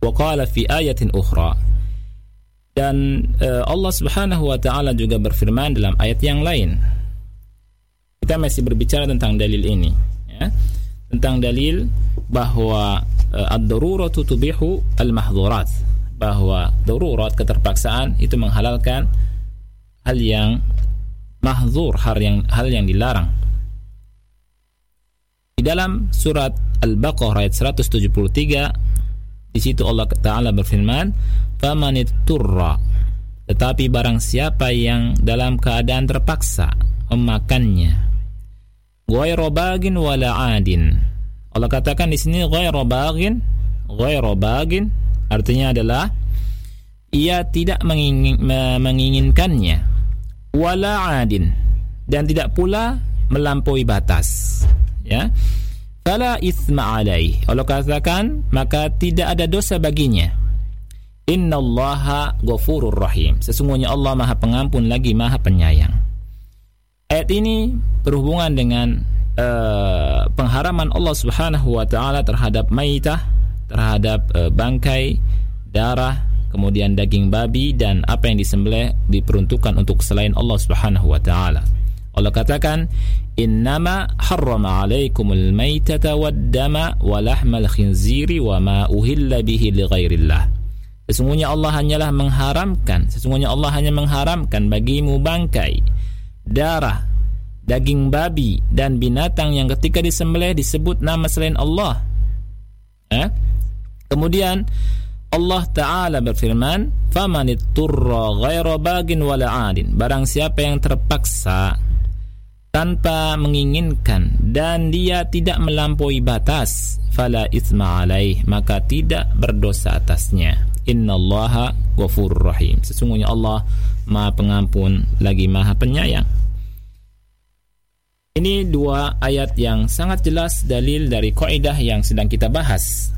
Wa qala fi ayatin ukhra, dan Allah Subhanahu wa taala juga berfirman dalam ayat yang lain. Kita masih berbicara tentang dalil ini, ya. Tentang dalil bahwa ad-daruratu tubihu al-mahdzurat, bahwa darurat, keterpaksaan itu menghalalkan hal yang mahdzur, hal yang dilarang. Di dalam surat Al-Baqarah ayat 173, di situ Allah Ta'ala berfirman, "Famanitturra", tetapi barang siapa yang dalam keadaan terpaksa memakannya, ghairu bagin wala adin. Allah katakan di sini ghairu bagin artinya adalah ia tidak menginginkannya, wala adin, dan tidak pula melampaui batas, ya. Fala itsma alaih, Allah katakan maka tidak ada dosa baginya. Innallaha ghafurur rahim, sesungguhnya Allah Maha Pengampun lagi Maha Penyayang. Ayat ini berhubungan dengan pengharaman Allah Subhanahu wa taala terhadap maitah, terhadap bangkai, darah, kemudian daging babi dan apa yang disembelih diperuntukkan untuk selain Allah Subhanahu wa taala. Allah katakan, "Innama harrama 'alaikumul maitata wad-dama wa lahmal khinziri wa ma uhilla bihi li ghairillah." Sesungguhnya Allah hanya mengharamkan bagimu bangkai, darah, daging babi dan binatang yang ketika disembelih disebut nama selain Allah. Kemudian Allah Ta'ala berfirman, "Famanitturra ghaira bagin wala adin", barang siapa yang terpaksa tanpa menginginkan dan dia tidak melampaui batas, fala itsma alaih, maka tidak berdosa atasnya. Innallaha ghafurur rahim, sesungguhnya Allah Maha Pengampun lagi Maha Penyayang. Ini dua ayat yang sangat jelas dalil dari kaidah yang sedang kita bahas.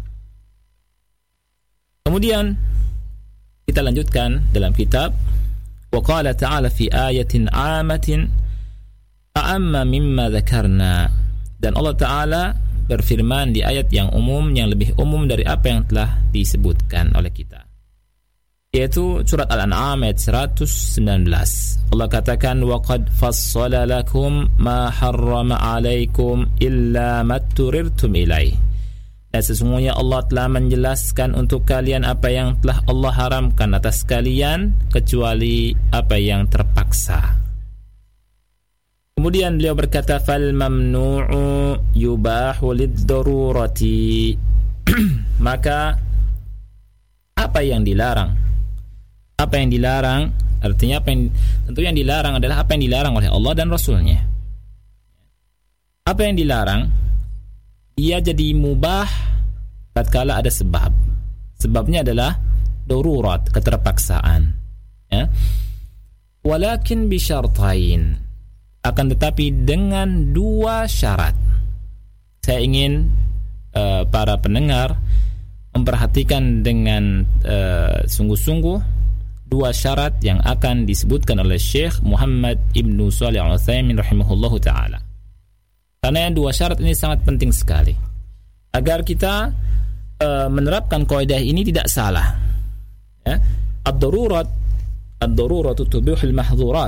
Kemudian kita lanjutkan dalam kitab, wa qala ta'ala fi ayatin 'amatin a'amma mimma dzakarna, dan Allah Ta'ala berfirman di ayat yang umum, yang lebih umum dari apa yang telah disebutkan oleh kita, yaitu surat Al-An'am ayat 119. Allah katakan, wa qad fassala lakum ma harrama 'alaikum illa ma turirtum ilaih, dan sesungguhnya Allah telah menjelaskan untuk kalian apa yang telah Allah haramkan atas kalian kecuali apa yang terpaksa. Kemudian beliau berkata, fal mamnu'u yubahu lid-darurati, maka apa yang dilarang? Apa yang dilarang? Artinya tentu yang dilarang adalah apa yang dilarang oleh Allah dan Rasulnya. Apa yang dilarang? Ia jadi mubah tatkala ada sebab. Sebabnya adalah darurat, keterpaksaan. Ya. Walakin bi syartain, akan tetapi dengan dua syarat. Saya ingin para pendengar memperhatikan dengan sungguh-sungguh dua syarat yang akan disebutkan oleh Syekh Muhammad Ibnu Shalih Al-Utsaimin rahimahullahu ta'ala. Karena yang dua syarat ini sangat penting sekali agar kita menerapkan kaidah ini tidak salah. Ya. Ad-daruratu tubihul mahdzurat.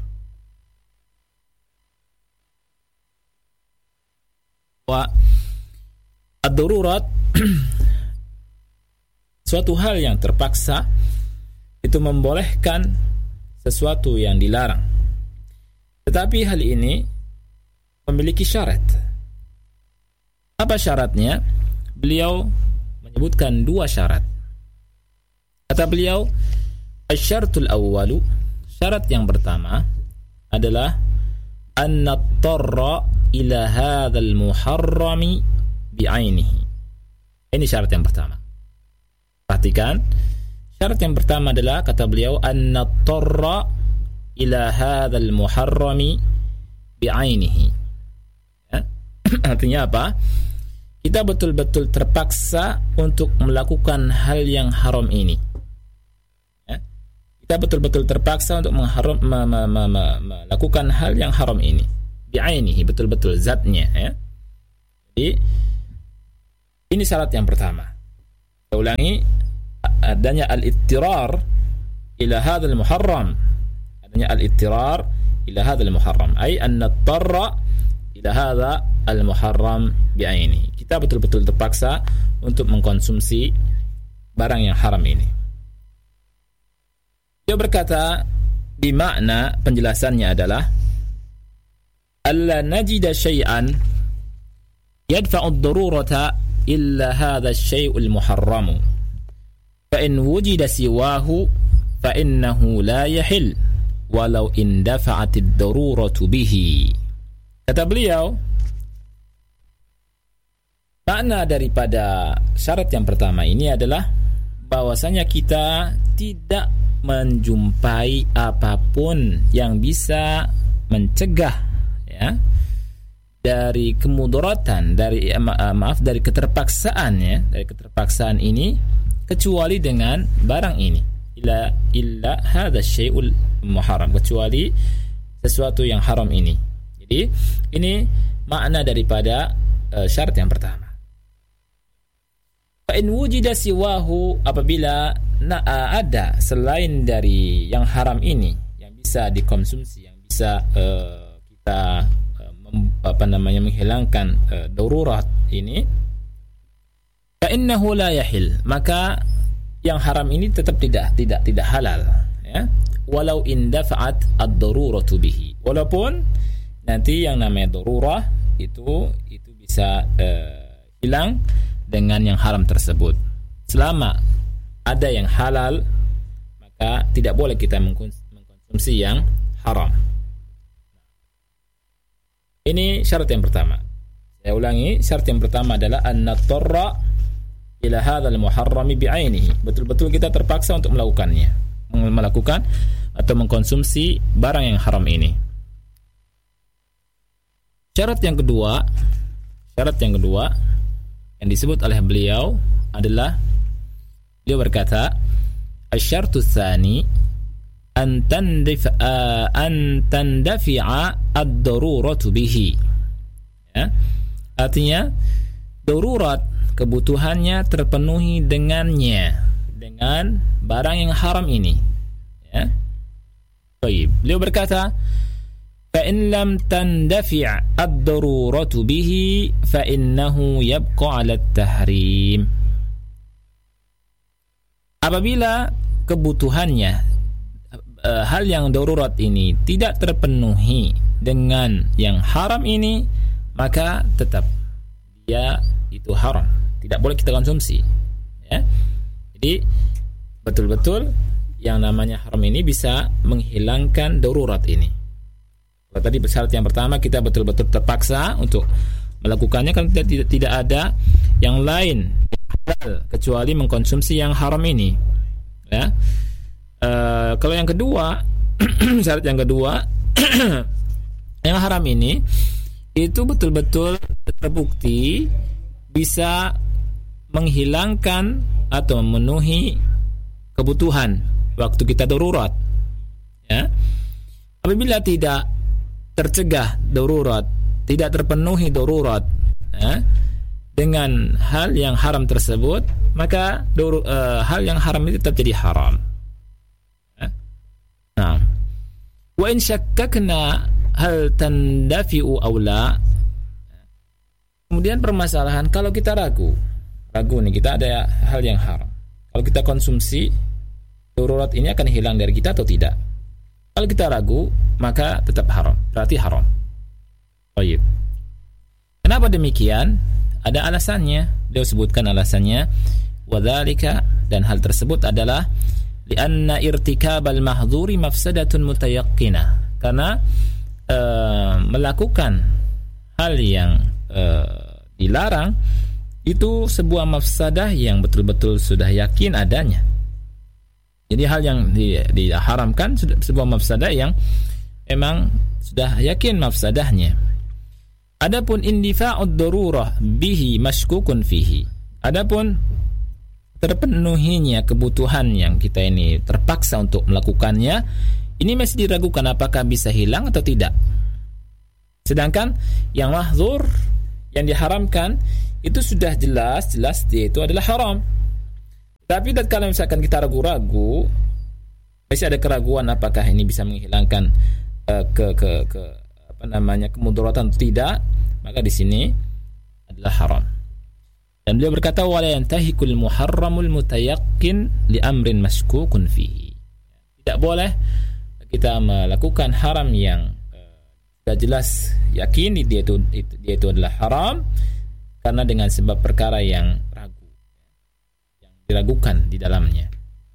Wa ad-darurat suatu hal yang terpaksa itu membolehkan sesuatu yang dilarang. Tetapi hal ini memiliki syarat. Apa syaratnya? Beliau menyebutkan dua syarat. Kata beliau, asy-syartul awwalu, syarat yang pertama adalah an-nattarra ila hadzal muharrami bi'ainihi. Ini syarat yang pertama. Perhatikan, syarat yang pertama adalah kata beliau an-nattarra ila hadzal muharrami bi'ainihi. Ya? Artinya apa? Kita betul-betul terpaksa untuk melakukan hal yang haram ini. Ya? Kita betul-betul terpaksa untuk melakukan hal yang haram ini. Bi'ainihi, betul-betul zatnya, ya. Jadi ini syarat yang pertama. Saya ulangi, adanya al-ittirar ila hadzal muharram. Adanya al-ittirar ila hadzal muharram, ay an natarra ila hadza al-muharram bi'aini. Kita betul-betul terpaksa untuk mengkonsumsi barang yang haram ini. Dia berkata, bimakna penjelasannya adalah alla najida syai'an yadfa'u ad-darurata illa hadha asy-syai'ul muharram fa in wujida siwahu fa innahu la yahil walau in dafa'at ad-daruratu bihi. Kata beliau, makna daripada syarat yang pertama ini adalah bahwasanya kita tidak menjumpai apapun yang bisa mencegah ya dari kemudaratan, dari dari keterpaksaan ya, dari keterpaksaan ini kecuali dengan barang ini. Illa hadza syai'ul muharram, kecuali sesuatu yang haram ini. Jadi ini makna daripada syarat yang pertama. Fa in wujida siwahu, apabila ada selain dari yang haram ini yang bisa dikonsumsi, yang bisa kita menghilangkan darurat ini, fa innahu la yahil, maka yang haram ini tetap tidak halal ya, walau indafa'at ad-daruratu bihi, walaupun nanti yang namanya darurah itu bisa hilang dengan yang haram tersebut. Selama ada yang halal, maka tidak boleh kita mengkonsumsi yang haram. Ini syarat yang pertama. Saya ulangi, syarat yang pertama adalah an-natarra ila hadzal muharrami bi'ainihi. Betul-betul kita terpaksa untuk melakukan atau mengkonsumsi barang yang haram ini. Syarat yang kedua yang disebut oleh beliau adalah, beliau berkata, asy-syartu tsani an tandafi'a ad-daruratu bihi. Ya. Artinya darurat, kebutuhannya terpenuhi dengan barang yang haram ini. Ya. Baik, beliau berkata, fa in lam tandafi' ad-daruratu bihi fa innahu yabqa 'ala at-tahrim. Apabila kebutuhannya, hal yang darurat ini tidak terpenuhi dengan yang haram ini, maka tetap dia itu haram, tidak boleh kita konsumsi ya. Jadi betul-betul yang namanya haram ini bisa menghilangkan darurat ini. Kalau tadi syarat yang pertama kita betul-betul terpaksa untuk melakukannya, kan tidak ada yang lain kecuali mengkonsumsi yang haram ini ya. Kalau yang kedua syarat yang kedua yang haram ini itu betul-betul terbukti bisa menghilangkan atau memenuhi kebutuhan waktu kita darurat ya. Apabila tidak tercegah darurat, tidak terpenuhi darurat ya, dengan hal yang haram tersebut, maka hal yang haram itu tetap jadi haram ya. Nah, wa in syakkakna hal tandafi'u aw la, kemudian permasalahan kalau kita ragu nih, kita ada hal yang haram, kalau kita konsumsi darurat ini akan hilang dari kita atau tidak. Kalau kita ragu, maka tetap haram, berarti haram. Baik. Kenapa demikian? Ada alasannya. Dia sebutkan alasannya, wadzalika, dan hal tersebut adalah lianna irtikabal mahdhuri mafsadatun mutayaqqinah, karena melakukan hal yang dilarang itu sebuah mafsadah yang betul-betul sudah yakin adanya. Jadi hal yang diharamkan sebuah mafsadah yang memang sudah yakin mafsadahnya. Adapun indifa'ud darurah bihi mashkukun fihi, adapun terpenuhinya kebutuhan yang kita ini terpaksa untuk melakukannya, ini masih diragukan apakah bisa hilang atau tidak. Sedangkan yang mahdzur, yang diharamkan, itu sudah jelas dia itu adalah haram. Tapi kalau misalkan kita ragu-ragu, masih ada keraguan apakah ini bisa menghilangkan kemudaratan atau tidak, maka di sini adalah haram. Dan beliau berkata wala yantahikul muharramul mutayaqqin li amrin maskukun fihi. Tidak boleh kita melakukan haram yang sudah jelas yakin dia itu adalah haram karena dengan sebab perkara yang ragu, yang diragukan di dalamnya.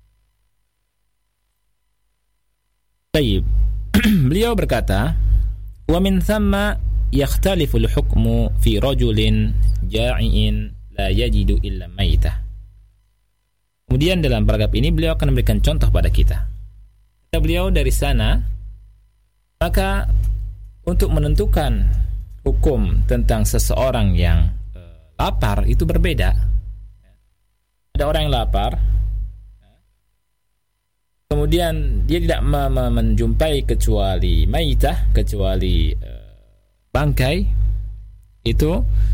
Baik. Beliau berkata, wa min thamma yakhtalifu al-hukmu fi rajulin ja'iin la yajidu illa maitah. Kemudian dalam paragraf ini beliau akan memberikan contoh pada kita. Kata beliau dari sana, maka untuk menentukan hukum tentang seseorang yang lapar itu berbeda. Ada orang yang lapar, kemudian dia tidak menjumpai kecuali maitah, kecuali bangkai, itu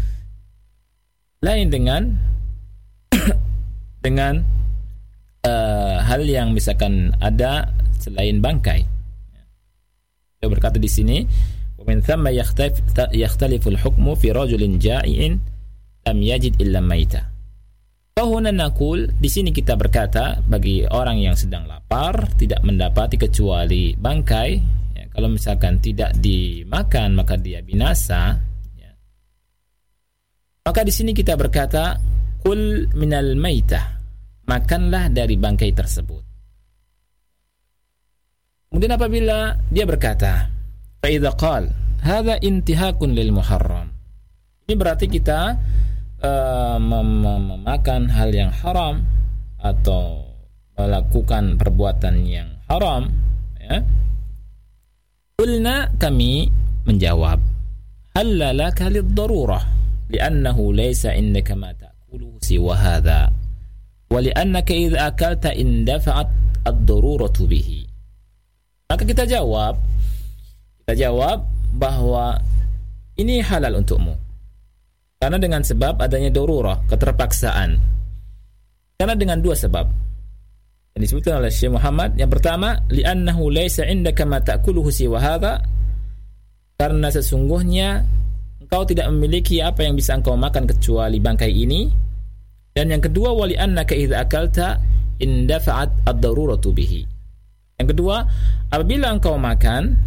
lain dengan hal yang misalkan ada selain bangkai. Dia berkata di sini, wa min thamma yakhtalifu al-hukmu fi rajulin ja'iin lam yajid illa maitah. Fahuna naqul, di sini kita berkata bagi orang yang sedang lapar tidak mendapati kecuali bangkai, ya, kalau misalkan tidak dimakan maka dia binasa, ya. Maka di sini kita berkata kul minal maitah, makanlah dari bangkai tersebut. Kemudian apabila dia berkata fa idza qala hadza intihakun lil muharram, ini berarti kita memakan hal yang haram atau melakukan perbuatan yang haram, ya. Qulna, kami menjawab, halla laka lid-darurah li'annahu laysa indaka ma ta'kuluhu siwa hadha wa li'annaka idza akalta indafa'at ad-daruratu bihi. Maka kita jawab bahwa ini halal untukmu karena dengan sebab adanya darurah, keterpaksaan. Karena dengan dua sebab yang disebutkan oleh Syekh Muhammad. Yang pertama, li'annahu laysa indaka ma ta'kuluhu siwa hadha, karena sesungguhnya engkau tidak memiliki apa yang bisa engkau makan kecuali bangkai ini. Dan yang kedua, wa li'annaka idza akalta indafa'at ad-daruratu bihi. Yang kedua, apabila engkau makan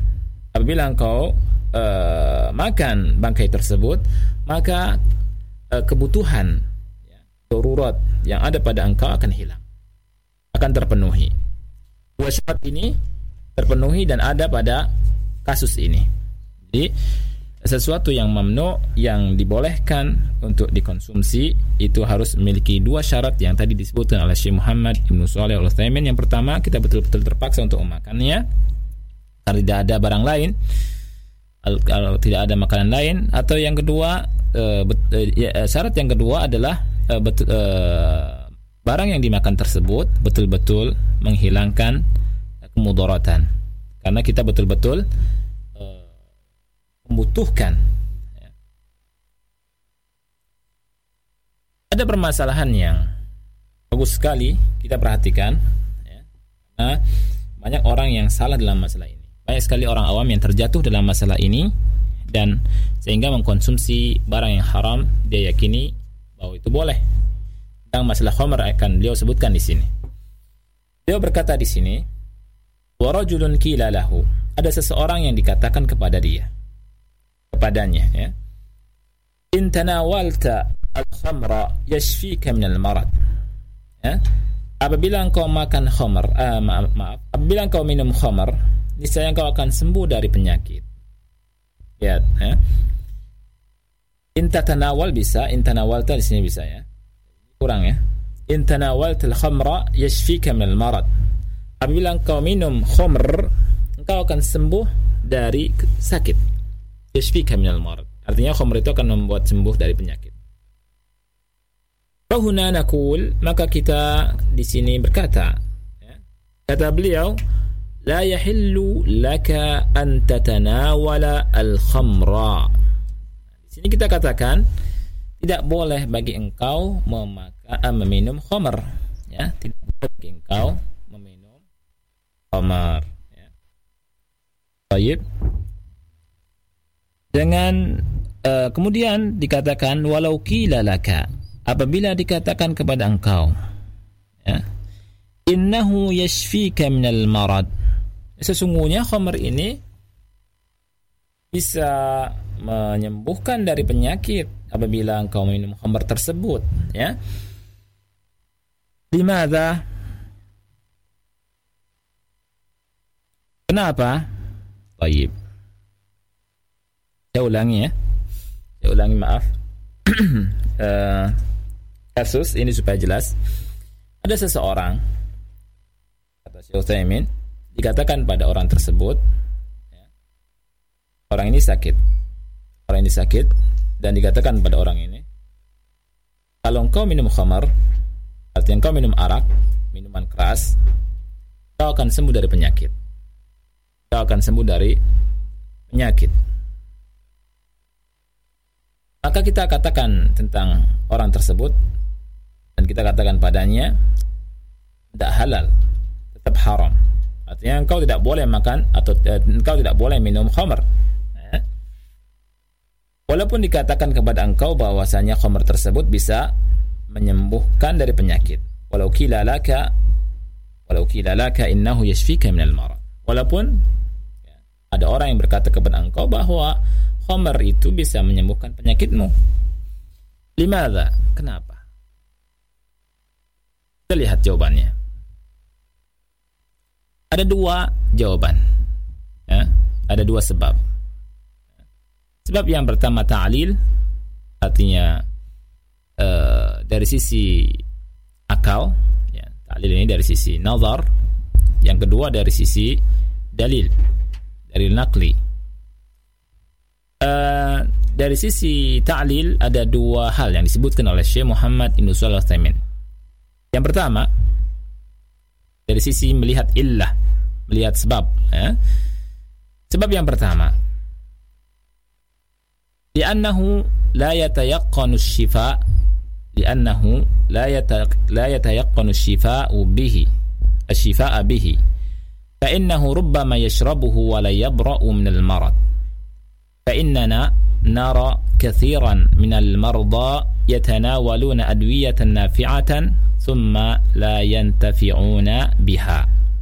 bangkai tersebut, maka kebutuhan, ya, darurat yang ada pada engkau akan hilang, akan terpenuhi. Dua syarat ini terpenuhi dan ada pada kasus ini. Jadi sesuatu yang mamnu, yang dibolehkan untuk dikonsumsi, itu harus memiliki dua syarat yang tadi disebutkan oleh Syekh Muhammad Ibnu Shalih Al-Utsaimin. Yang pertama, kita betul-betul terpaksa untuk memakannya karena tidak ada barang lain, kalau tidak ada makanan lain. Atau yang kedua, syarat yang kedua adalah barang yang dimakan tersebut betul-betul menghilangkan kemudaratan, karena kita betul-betul membutuhkan. Ada permasalahan yang bagus sekali kita perhatikan, ya, karena banyak orang yang salah dalam masalah ini. Banyak sekali orang awam yang terjatuh dalam masalah ini, dan sehingga mengkonsumsi barang yang haram dia yakini bahwa itu boleh. Tentang masalah khamr akan beliau sebutkan di sini. Beliau berkata di sini, wa rajulun qila lahu, ada seseorang yang dikatakan kepadanya, ya, in tanawalta al-khamra yashfika min al-marad, ya, apabila engkau makan khamr, apabila engkau minum khamr, niscaya engkau akan sembuh dari penyakit. Ya. Intatanawal bisa, intanawalta di sini bisa, ya. Kurang, ya. Intanawalta al-khamra yashfika min al-marad. Apabila engkau minum khamr, engkau akan sembuh dari sakit. Yashfika min al-marad. Artinya khamr itu akan membuat sembuh dari penyakit. Fahuna naqul, maka kita di sini berkata, ya, kata beliau, la yahillu laka an tatanawala al-khamra. Di sini kita katakan tidak boleh bagi engkau meminum khamr, ya, tidak boleh bagi engkau meminum khamar, ya. Baik. Dengan kemudian dikatakan walau qila laka, apabila dikatakan kepada engkau, ya, innahu yashfika minal marad, sesungguhnya khamar ini bisa menyembuhkan dari penyakit apabila engkau minum khamar tersebut, ya. Limadha? Kenapa? Baik. Saya ulangi, maaf. Kasus ini supaya jelas. Ada seseorang, kata Syekh Utsaimin, dikatakan pada orang tersebut, ya, orang ini sakit, dan dikatakan pada orang ini, kalau engkau minum khamar, artinya engkau minum arak, minuman keras, kau akan sembuh dari penyakit. Maka kita katakan tentang orang tersebut, dan kita katakan padanya tidak halal, tetap haram. Artinya engkau tidak boleh makan atau engkau tidak boleh minum khamar, ya. Walaupun dikatakan kepada engkau bahwasanya khamar tersebut bisa menyembuhkan dari penyakit. Walau qila laka innahu yashfika minal marad. Walaupun, ya, ada orang yang berkata kepada engkau bahwa khamar itu bisa menyembuhkan penyakitmu. Limadha? Kenapa? Kita lihat jawabannya. Ada dua jawaban, ya. Ada dua sebab. Sebab yang pertama ta'lil, artinya dari sisi akal, ya. Ta'lil ini dari sisi nazar. Yang kedua dari sisi dalil, dari naqli. Dari sisi ta'lil ada dua hal yang disebutkan oleh Syekh Muhammad Ibn Shalih Al-Utsaimin. Yang pertama, dari sisi melihat illah, melihat sebab, ya. Sebab yang pertama, li'annahu la yatayaqqanu asy-syifa', li'annahu la yatayaqqanu asy-syifa'u bihi, asy-syifa'a bihi, fa innahu rubbama yashrabuhu wa la yabra'u min al-marad. فإننا نرى كثيرا من المرضى يتناولون أدوية نافعة ثم لا ينتفعون بها.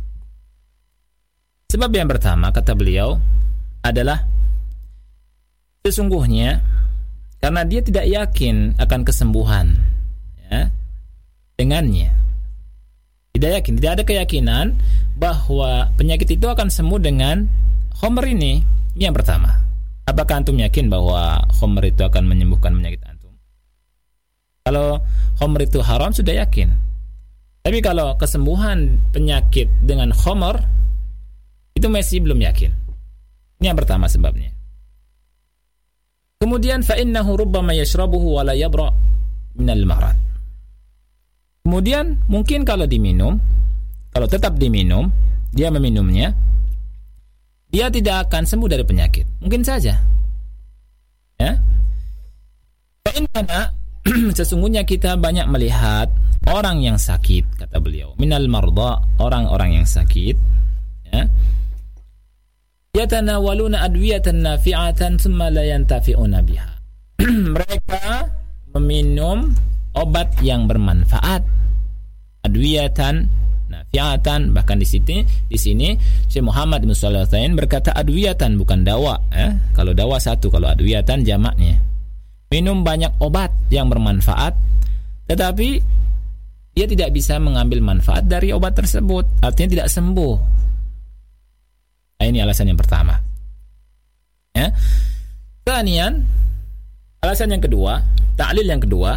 Sebab yang pertama, kata beliau, adalah sesungguhnya karena dia tidak yakin akan kesembuhan, ya, dengannya. Tidak yakin, tidak ada keyakinan bahwa penyakit itu akan sembuh dengan khamr ini. Ini yang pertama. Apakah antum yakin bahwa khamr itu akan menyembuhkan penyakit antum? Kalau khamr itu haram, sudah yakin. Tapi kalau kesembuhan penyakit dengan khamr, itu masih belum yakin. Ini yang pertama sebabnya. Kemudian fa innahu rubbama yashrabuhu wa la yabra min al-marad. Kemudian mungkin kalau diminum, kalau tetap diminum, dia meminumnya, dia tidak akan sembuh dari penyakit. Mungkin saja. Ya. Fa'inna sesungguhnya kita banyak melihat orang yang sakit, kata beliau, minal marda, orang-orang yang sakit, ya. Yatanawaluna adwiyatan nafi'atan thumma la yantafi'una biha. Mereka meminum obat yang bermanfaat. Adwiyatan nafi'atan, bahkan di sini Syekh Muhammad bin Shalih Al-Utsaimin berkata adwiyatan, bukan dawa, ya. Kalau dawa satu, kalau adwiyatan jamaknya. Minum banyak obat yang bermanfaat, tetapi dia tidak bisa mengambil manfaat dari obat tersebut, artinya tidak sembuh. Nah, ini alasan yang pertama, ya. Kemudian alasan yang kedua, ta'lil yang kedua,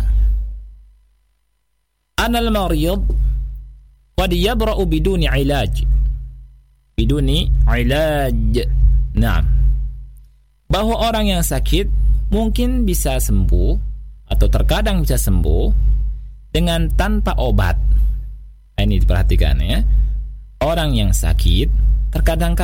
anal marid qad yabra'u biduni ilaj. Naam. Bahwa orang yang sakit mungkin bisa sembuh atau terkadang bisa sembuh dengan tanpa obat. Nah, ini diperhatikan, ya. Orang yang sakit terkadang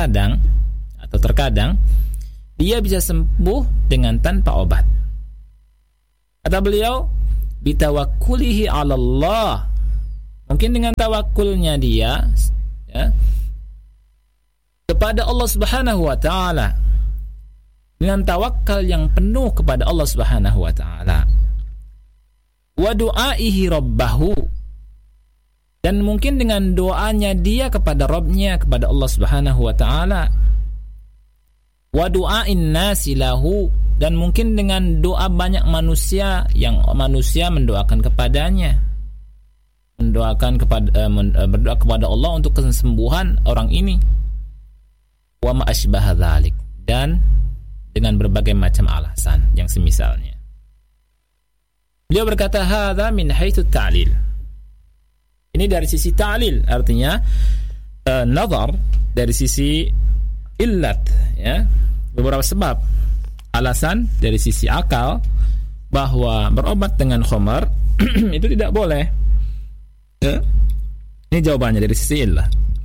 dia bisa sembuh dengan tanpa obat. Kata beliau, bitawakkulihi 'ala Allah, Mungkin dengan tawakulnya dia ya, kepada Allah Subhanahu wa taala, dengan tawakal yang penuh kepada Allah Subhanahu wa taala, wa du'aihi rabbahu, dan mungkin dengan doanya dia kepada Rabbnya, kepada Allah Subhanahu wa taala, wa du'ain nasi lahu, dan mungkin dengan doa banyak manusia yang manusia mendoakan kepadanya, berdoa kepada Allah untuk kesembuhan orang ini, wa ma asbaha dzalik, dan dengan berbagai macam alasan yang semisalnya. Beliau berkata hadza min haitsu ta'lil. Ini dari sisi ta'lil, artinya nazar, dari sisi illat ya, beberapa sebab, alasan dari sisi akal bahwa berobat dengan khamar itu tidak boleh. Ya? Ini jawabannya dari sisi illah.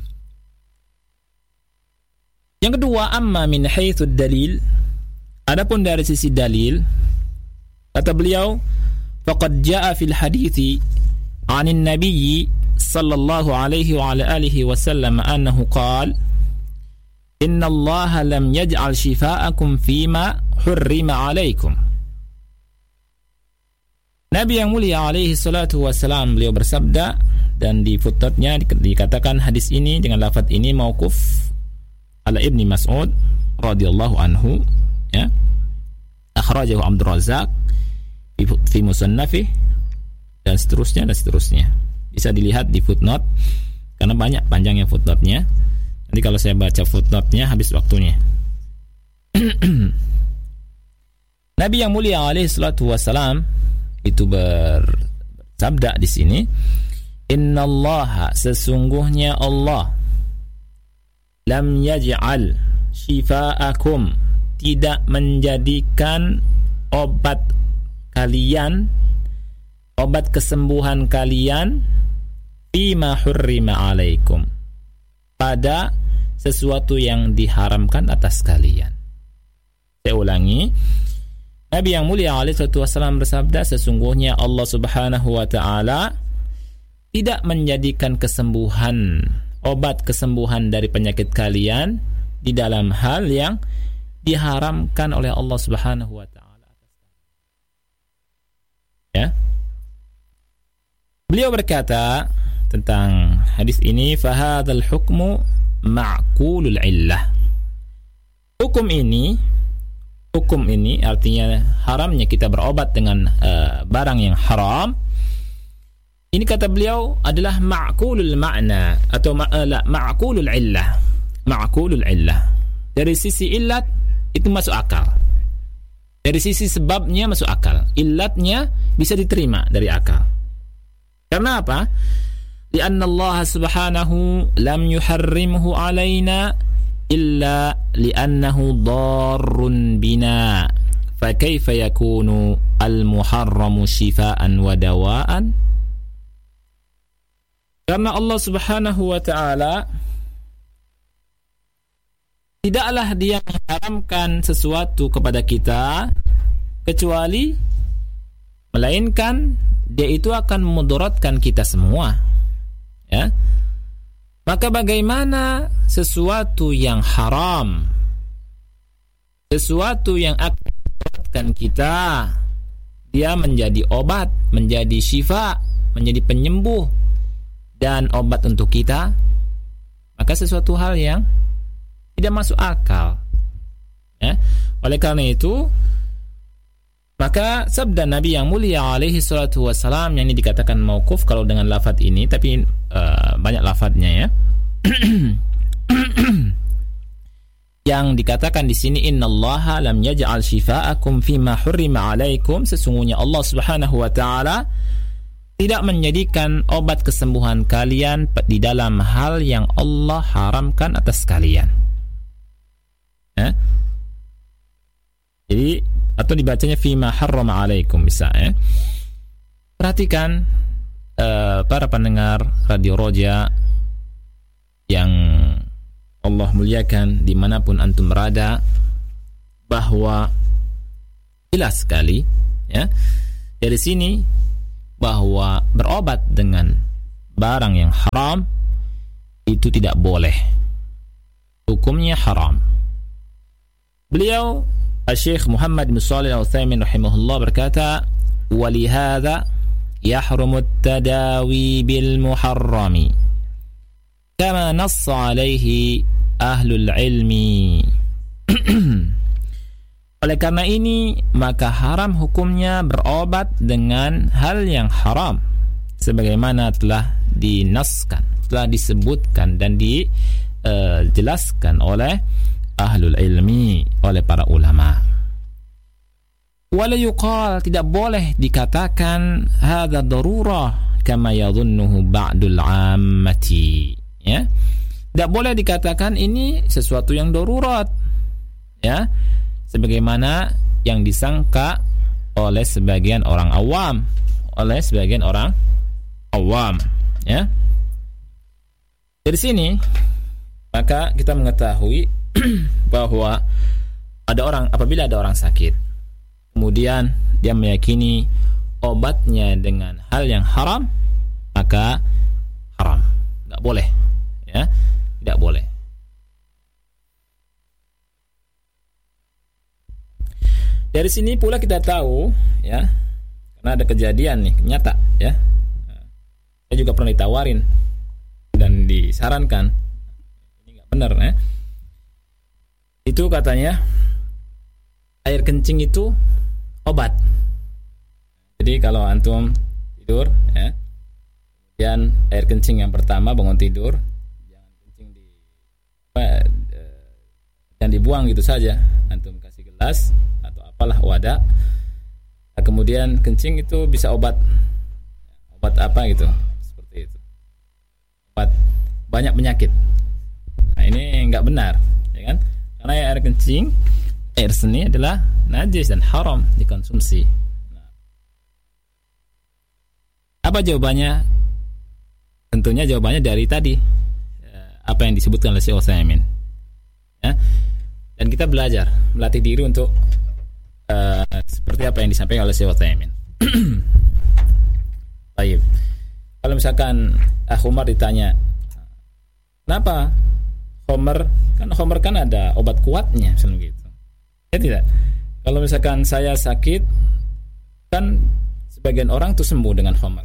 Yang kedua, amma min haitsu dalil, adapun dari sisi dalil, kata beliau, faqad jaa fil hadithi 'anin nabiyyi sallallahu alaihi wa ala alihi wasallam annahu qala inna allaha lam yaj'al shifa'akum fima hurrima alaikum. Nabi yang mulia alaihi salatu wassalam, beliau bersabda, dan di footnote-nya dikatakan hadis ini dengan lafaz ini mauquf ala Ibni Mas'ud radhiyallahu anhu ya, akhrajahu Abdur Razzaq fi musannafih, dan seterusnya. Bisa dilihat di footnote karena banyak panjangnya footnote-nya. Nanti kalau saya baca footnote-nya habis waktunya. Nabi yang mulia alaihi salatu wassalam itu bersabda di sini, innallaha, sesungguhnya Allah, lam yaj'al shifa'akum, tidak menjadikan obat kalian, obat kesembuhan kalian, fima hurrima alaikum, pada sesuatu yang diharamkan atas kalian. Saya ulangi, Nabi yang mulia alaihi wasallam bersabda, sesungguhnya Allah Subhanahu wa taala tidak menjadikan kesembuhan, obat kesembuhan dari penyakit kalian di dalam hal yang diharamkan oleh Allah Subhanahu wa taala. Ya. Beliau berkata tentang hadis ini, fahadzal hukmu ma'qulul illah. Hukum ini artinya haramnya kita berobat dengan barang yang haram. Ini kata beliau adalah ma'qulul ma'na atau ma'qulul illah. Ma'qulul illah. Dari sisi illat itu masuk akal. Dari sisi sebabnya masuk akal. Illatnya bisa diterima dari akal. Karena apa? Lianna Allah subhanahu lam yuharrimhu alaina illa li'annahu darrun bina. Fa kaifa yakunu al-muharramu shifaan wa dawaan? Karena Allah Subhanahu wa taala tidaklah dia mengharamkan sesuatu kepada kita kecuali melainkan dia itu akan memudaratkan kita semua. Ya. Maka bagaimana sesuatu yang haram, sesuatu yang akan memudaratkan kita, dia menjadi obat, menjadi syifa, menjadi penyembuh dan obat untuk kita, maka sesuatu hal yang tidak masuk akal. Ya. Oleh karena itu, maka sabda Nabi yang mulia alaihi salatu wassalam, yang ini dikatakan mauquf kalau dengan lafaz ini, tapi banyak lafaznya ya. Yang dikatakan di sini, innallaha lam yaj'al shifa'akum fima hurrima alaikum, sesungguhnya Allah Subhanahu wa taala tidak menjadikan obat kesembuhan kalian di dalam hal yang Allah haramkan atas kalian. Ya. Jadi atau dibacanya fima harrama alaikum bisa ya. Perhatikan para pendengar Radio Roja yang Allah muliakan dimanapun antum berada, bahwa jelas sekali ya dari sini bahwa berobat dengan barang yang haram itu tidak boleh, hukumnya haram. Beliau Syekh Muhammad bin Shalih Al-Utsaimin rahimahullah berkata, "Walihada yahrumu at-tadawi bil muharrami kama nassa alaihi ahlul ilmi." Oleh karena ini, maka haram hukumnya berobat dengan hal yang haram, sebagaimana telah dinaskan, telah disebutkan dan dijelaskan oleh ahlul ilmi, oleh para ulama. Wala yuqal, tidak boleh dikatakan hadza darurah kama yadhunnuhu ba'dul 'ammati, ya. Tidak boleh dikatakan ini sesuatu yang darurat, ya, sebagaimana yang disangka oleh sebagian orang awam, ya. Dari sini maka kita mengetahui bahwa apabila ada orang sakit, kemudian dia meyakini obatnya dengan hal yang haram, maka haram, tidak boleh, ya, tidak boleh. Dari sini pula kita tahu, ya, karena ada kejadian nih nyata, ya. Saya juga pernah ditawarin dan disarankan, ini nggak benar, ya. Itu katanya air kencing itu obat. Jadi kalau antum tidur, ya, kemudian air kencing yang pertama bangun tidur, jangan kencing jangan dibuang gitu saja. Antum kasih gelas atau apalah wadah. Nah, kemudian kencing itu bisa obat apa gitu, seperti itu. Obat banyak penyakit. Nah, ini enggak benar, ya kan? Karena air kencing, air seni adalah najis dan haram dikonsumsi. Nah, apa jawabannya? Tentunya jawabannya dari tadi, apa yang disebutkan oleh Syekh Utsaimin, ya. Dan kita belajar, melatih diri untuk seperti apa yang disampaikan oleh Syekh Utsaimin. Baik. Kalau misalkan Umar ditanya, kenapa Homer kan ada obat kuatnya, misalnya gitu. Ya tidak. Kalau misalkan saya sakit, kan sebagian orang tuh sembuh dengan Homer.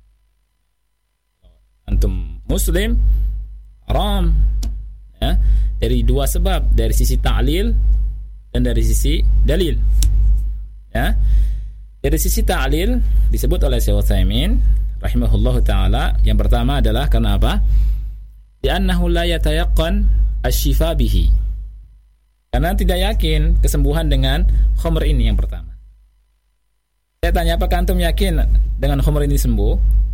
Antum muslim, haram, ya, dari dua sebab, dari sisi ta'lil dan dari sisi dalil, ya. Dari sisi ta'lil disebut oleh Syekh Utsaimin rahimahullahu taala, yang pertama adalah karena apa? Li'annahu la yatayaqqan asy-syifa bihi. Karena tidak yakin kesembuhan dengan khamr ini, yang pertama. Saya tanya, apakah antum yakin dengan khamr ini sembuh?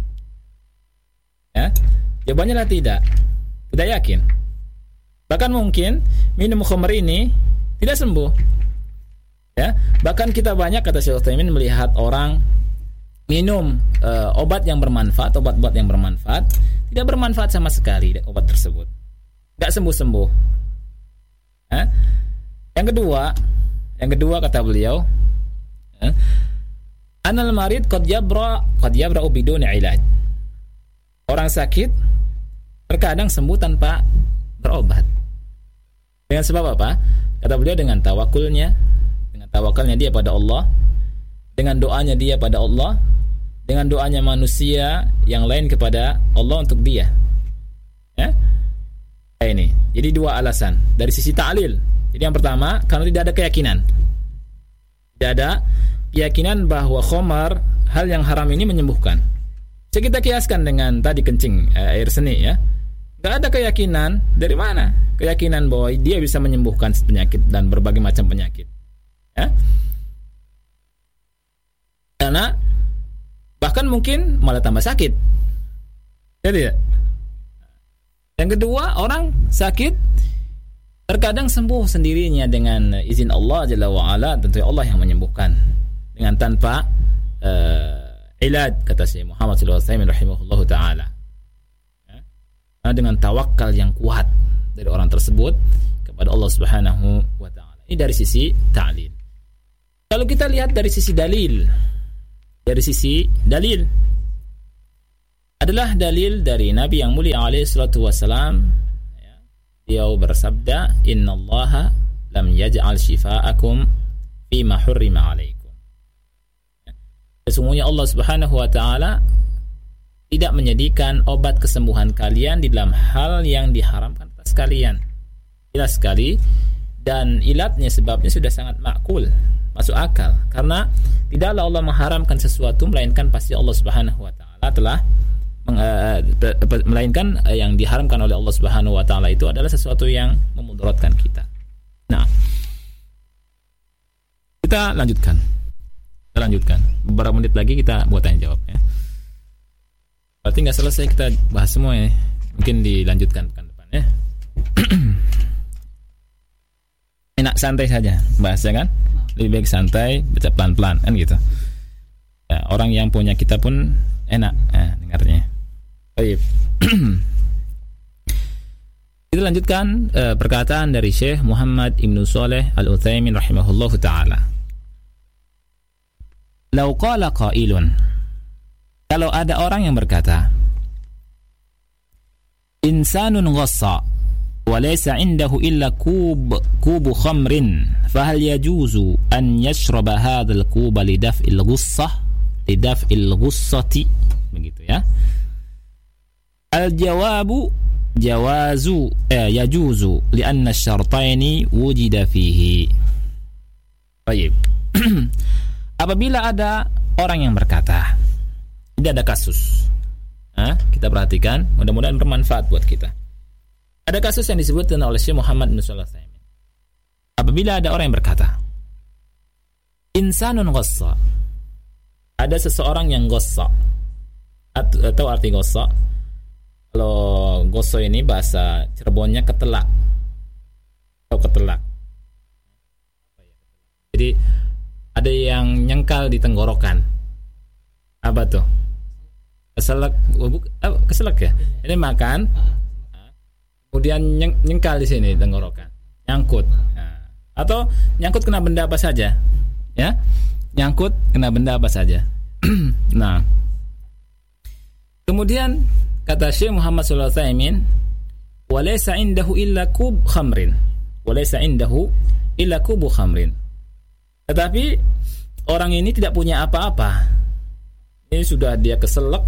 Ya, jawabannya adalah tidak yakin. Bahkan mungkin minum khamr ini tidak sembuh. Ya, bahkan kita banyak, kata Syekh Utsaimin, melihat orang minum obat yang bermanfaat, obat-obat yang bermanfaat, tidak bermanfaat sama sekali obat tersebut, nggak sembuh-sembuh. Ya. Yang kedua kata beliau, ya, anal marid qad yabra biduni ilaj. Orang sakit terkadang sembuh tanpa berobat. Dengan sebab apa? Kata beliau, dengan tawakulnya dia pada Allah, dengan doanya dia pada Allah, dengan doanya manusia yang lain kepada Allah untuk dia. Ya? Ini. Jadi dua alasan dari sisi ta'lil. Jadi yang pertama, karena tidak ada keyakinan. Tidak ada keyakinan bahwa khamar, hal yang haram ini menyembuhkan. Jadi kita kiaskan dengan tadi kencing, air seni, ya. Tidak ada keyakinan. Dari mana? Keyakinan bahwa dia bisa menyembuhkan penyakit dan berbagai macam penyakit. Ya? Karena bahkan mungkin malah tambah sakit. Jadi ya. Yang kedua, orang sakit terkadang sembuh sendirinya dengan izin Allah Jalla wa'ala. Tentu Allah yang menyembuhkan dengan tanpa ilaj, kata Syekh Muhammad Shalih Al-Utsaimin rahimahullahu ta'ala, ya? Dengan tawakal yang kuat dari orang tersebut kepada Allah subhanahu wa ta'ala. Ini dari sisi ta'lil. Kalau kita lihat dari sisi dalil, adalah dalil dari Nabi yang mulia alaihi salatu wasalam. Beliau bersabda, innallaha lam yaj'al shifa'akum fima hurrima alaikum. Sesungguhnya Allah Subhanahu wa taala tidak menjadikan obat kesembuhan kalian di dalam hal yang diharamkan atas kalian. Jelas sekali, dan ilatnya, sebabnya sudah sangat makul, masuk akal, karena tidaklah Allah mengharamkan sesuatu melainkan pasti Allah Subhanahu wa taala telah melainkan yang diharamkan oleh Allah Subhanahu wa taala itu adalah sesuatu yang memudaratkan kita. Nah, kita lanjutkan. Beberapa menit lagi kita buat tanya jawab ya. Berarti nggak selesai kita bahas semua ya. Mungkin dilanjutkan pekan depan ya. Enak santai saja bahasnya kan. Lebih baik santai, baca pelan-pelan kan gitu. Ya, orang yang punya kita pun enak dengarnya. Baik. Kita lanjutkan perkataan dari Syekh Muhammad Ibnu Shalih Al-Utsaimin rahimahullahu taala. Lau qala qailun, kalau ada orang yang berkata, insanun ghassa wa laysa indahu illa kubu khamrin, fahal yajuzu an yashraba hadzal kuba lidaf'il ghussah lidaf'il ghussati, begitu ya. Al-jawabu yajuzu li'anna asy-syartaini wujida fihi. Baik. Apabila ada orang yang berkata, tidak ada kasus. Kita perhatikan, mudah-mudahan bermanfaat buat kita. Ada kasus yang disebutkan oleh Syekh Muhammad bin Shalih Al-Utsaimin. Apabila ada orang yang berkata, insanun ghassa, ada seseorang yang ghassa, atau arti ghassa, kalau goso ini bahasa Cirebonnya ketelak atau ketelak. Jadi ada yang nyengkal di tenggorokan. Apa tuh? Keselak ya. Ini makan, kemudian nyengkal di sini tenggorokan, nyangkut. Atau nyangkut kena benda apa saja, ya? Nyangkut kena benda apa saja. Nah, kemudian kata Syekh Muhammad Shalih Al-Utsaimin, walaysa indahu illa kub khamrin. Walaysa indahu illa kubu khamrin. Tetapi orang ini tidak punya apa-apa. Ini sudah dia kesedak,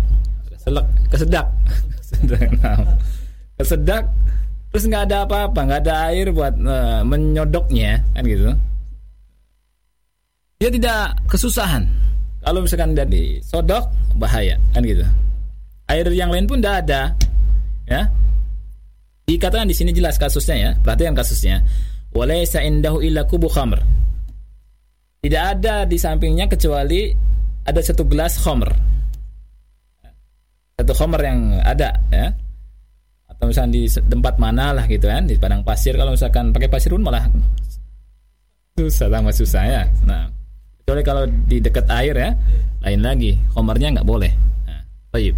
terus nggak ada apa-apa, nggak ada air buat menyodoknya, kan gitu. Dia tidak kesusahan. Kalau misalkan dia disodok, bahaya, kan gitu. Air yang lain pun tidak ada, ya. Dikatakan di sini jelas kasusnya ya. Perhatikan kasusnya. Walaysa indahu illa kubu khamr. Tidak ada di sampingnya kecuali ada satu gelas khamr. Satu khamr yang ada, ya. Atau misalkan di tempat mana lah gitu kan, di padang pasir. Kalau misalkan pakai pasir pun malah susah ya. Nah, kecuali kalau di dekat air ya, lain lagi. Khamrnya nggak boleh. Nah, baik.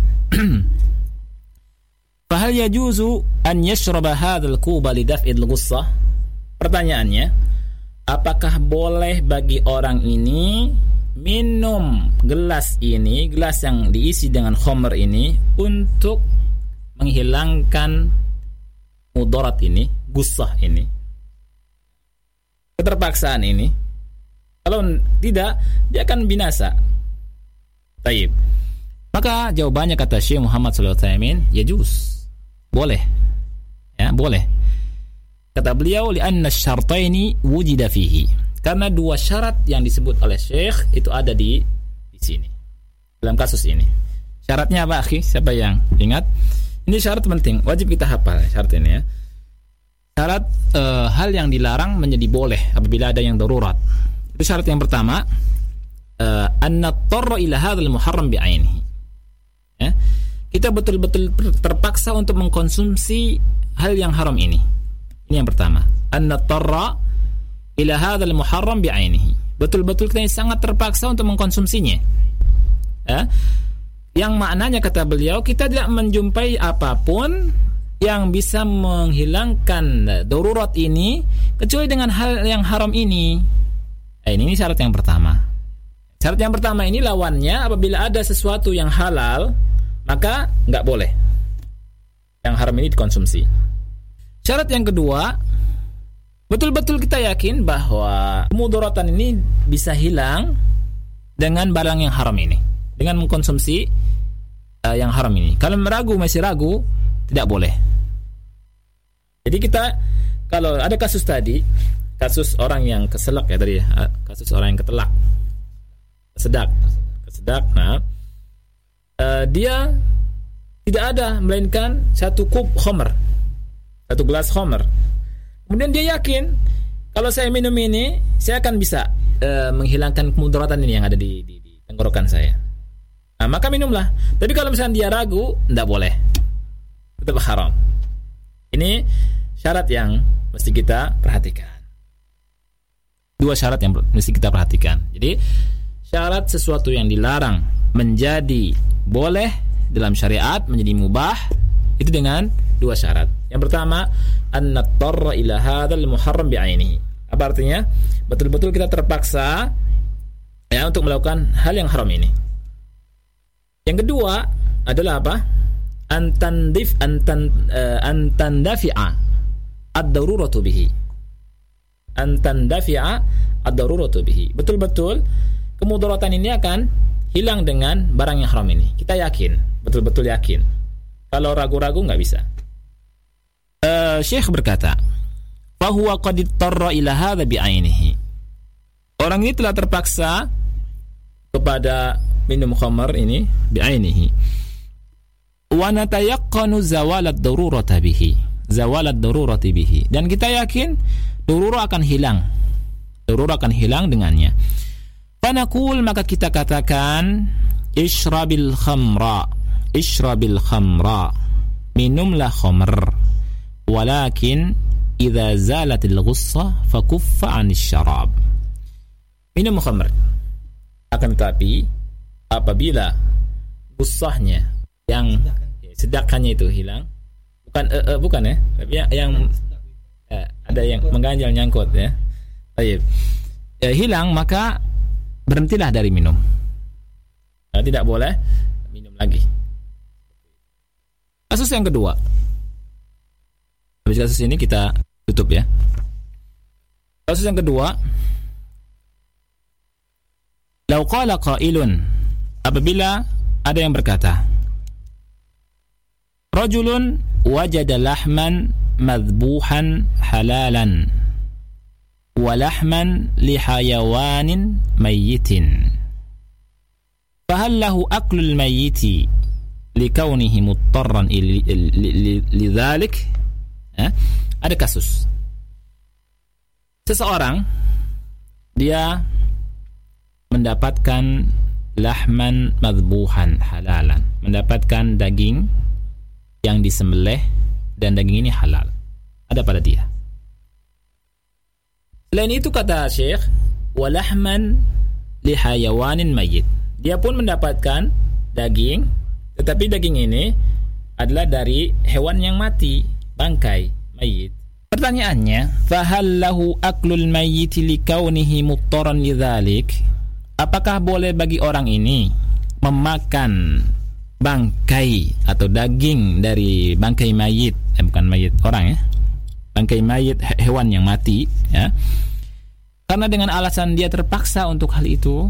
Fahal yajuzu an yashraba hadzal kuba lidaf'il ghussah? Pertanyaannya, apakah boleh bagi orang ini minum gelas ini, gelas yang diisi dengan khamr ini, untuk menghilangkan mudarat ini, ghussah ini, keterpaksaan ini? Kalau tidak, dia akan binasa. Baik. Maka jawabannya kata Syekh Muhammad Shalih Al-Utsaimin, yajuz, boleh, ya boleh. Kata beliau, li'anna asy-syartaini wujida fihi, karena dua syarat yang disebut oleh Syekh itu ada di sini dalam kasus ini. Syaratnya apa, akhi? Siapa yang ingat? Ini syarat penting, wajib kita hafal syarat ini ya. Syarat hal yang dilarang menjadi boleh apabila ada yang darurat. Itu syarat yang pertama, anna tarra ila hadzal muharram bi'ainihi. Ya, kita betul-betul terpaksa untuk mengkonsumsi hal yang haram ini. Ini yang pertama, anna tarra ila hadzal muharram bi'ainihi. Betul-betul kita sangat terpaksa untuk mengkonsumsinya. Ya, yang maknanya kata beliau, kita tidak menjumpai apapun yang bisa menghilangkan darurat ini kecuali dengan hal yang haram ini. Ini syarat yang pertama. Syarat yang pertama ini lawannya, apabila ada sesuatu yang halal, maka nggak boleh yang haram ini dikonsumsi. Syarat yang kedua, betul-betul kita yakin bahwa kemudaratan ini bisa hilang dengan barang yang haram ini, dengan mengkonsumsi yang haram ini. Kalau masih ragu, tidak boleh. Jadi kita, kalau ada kasus tadi, kasus orang yang keselak ya tadi, kasus orang yang ketelak, kesedak. Nah, dia tidak ada melainkan satu kup khamr, satu gelas khamr. Kemudian dia yakin kalau saya minum ini, saya akan bisa menghilangkan kemudaratan ini yang ada di tenggorokan saya. Nah, maka minumlah. Tapi kalau misalnya dia ragu, tidak boleh, tetap haram. Ini syarat yang mesti kita perhatikan. Dua syarat yang mesti kita perhatikan. Jadi syarat sesuatu yang dilarang menjadi boleh dalam syariat, menjadi mubah, itu dengan dua syarat. Yang pertama, an-nattarra ila hadzal muharram bi'ainihi. Apa artinya? Betul-betul kita terpaksa ya untuk melakukan hal yang haram ini. Yang kedua adalah apa? Antandafi'a ad-daruratu bihi. Antandafi'a ad-daruratu bihi. Betul-betul kemudaratan ini akan hilang dengan barang yang haram ini. Kita yakin, betul-betul yakin. Kalau ragu-ragu nggak bisa. Syekh berkata, fahuwa qad ittarra ila hadza bi'ainihi. Orang ini telah terpaksa kepada minum khamar ini bi'ainihi. Wa natayaqqanu zawal ad-darurati bihi. Zawal ad-darurati bihi. Dan kita yakin darurah akan hilang. Darurah akan hilang dengannya. Fanaqul, maka kita katakan, ishrabil khamra. Ishrabil khamra. Minumlah khamr. Walakin idza zalatil ghussah fakuffa 'anil syarab. Minum khamr. Akan tetapi apabila ghussahnya yang sedakannya itu hilang, bukan ya, tapi yang ada yang mengganjal nyangkut ya. Baik. Hilang, maka berhentilah dari minum. Tidak boleh minum lagi. Kasus yang kedua. Habis kasus ini kita tutup ya. Kasus yang kedua, law qala qailun, apabila ada yang berkata, rajulun wajada lahman madhbuhan halalan wa lahman li hayawanin mayyitin, fahal lahu aklul mayyiti likawnihi muttarran lidhalik. Ada kasus seseorang, dia mendapatkan lahman madhbuhan halalan, mendapatkan daging yang disembelih dan daging ini halal, ada pada dia. Selain itu kata Syekh, walahman li hayawanin mayyit, dia pun mendapatkan daging, tetapi daging ini adalah dari hewan yang mati, bangkai mayyit. Pertanyaannya, fahal lahu aklul mayyit likaunihi muttaran lidzalik? Apakah boleh bagi orang ini memakan bangkai atau daging dari bangkai mayit, bukan mayit orang ya, bangkai mayit, hewan yang mati ya, karena dengan alasan dia terpaksa untuk hal itu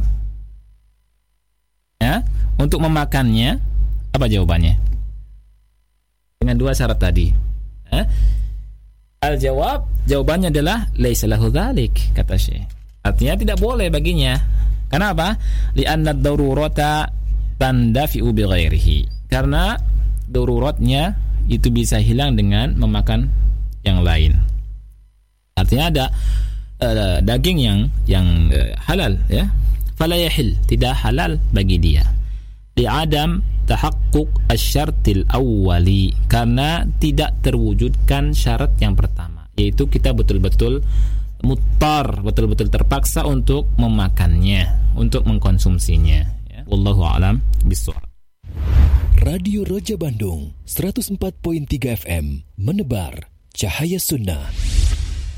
ya, untuk memakannya? Apa jawabannya? Dengan dua syarat tadi ya? Jawabannya adalah laisa lahu dzalik, kata Syekh. Artinya tidak boleh baginya. Kenapa? Li'anna ad-darurata tandafi'u bi ghairihi. Karena daruratnya itu bisa hilang dengan memakan yang lain. Artinya ada daging yang halal ya. Fala yahil, tidak halal bagi dia. Li'adam tahaqquq asy-syartil awwali, karena tidak terwujudkan syarat yang pertama, yaitu kita betul-betul muttar, betul-betul terpaksa untuk memakannya, untuk mengkonsumsinya ya. Wallahu a'lam bishawab. Radio Raja Bandung 104.3 FM menebar cahaya sunnah.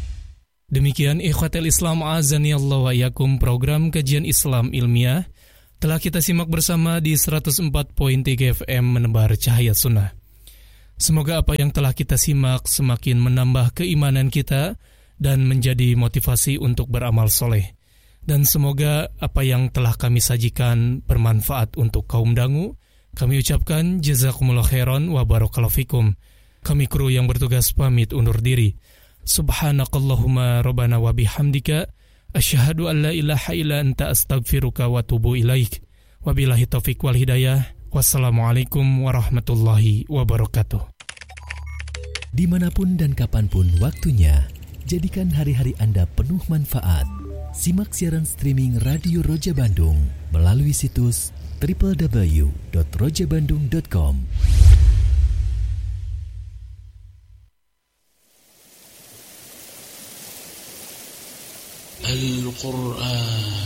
Demikian ikhwatul Islam azani Allah wa yakum, program kajian Islam ilmiah telah kita simak bersama di 104.3 FM Menebar Cahaya Sunnah. Semoga apa yang telah kita simak semakin menambah keimanan kita dan menjadi motivasi untuk beramal soleh. Dan semoga apa yang telah kami sajikan bermanfaat untuk kaum dangu. Kami ucapkan jazakumullah khairan wa barakallahu fikum. Kami kru yang bertugas pamit undur diri. Subhanakallahumma rabbana wa bihamdika asyhadu an la ilaha illa anta astaghfiruka wa atubu ilaik. Wabillahi taufik wal hidayah. Wassalamualaikum warahmatullahi wabarakatuh. Dimanapun dan kapanpun waktunya, jadikan hari-hari Anda penuh manfaat. Simak siaran streaming Radio Roja Bandung melalui situs www.rojabandung.com. Al-Quran